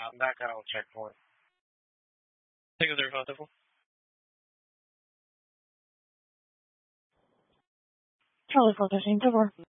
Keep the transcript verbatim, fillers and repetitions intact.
I'm back out of checkpoint. Take there, Fateful. Charlie four thirteen, four.